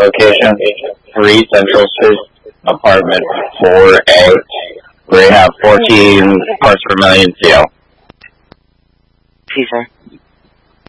location, 3 Central Street, apartment 4A. We have 14 parts per million CO. Caesar.